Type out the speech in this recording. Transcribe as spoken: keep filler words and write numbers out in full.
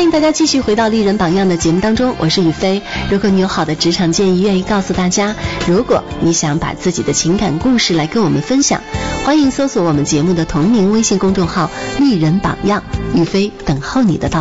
欢迎大家继续回到丽人榜样的节目当中，我是雨飞。如果你有好的职场建议愿意告诉大家，如果你想把自己的情感故事来跟我们分享，欢迎搜索我们节目的同名微信公众号丽人榜样，雨飞等候你的到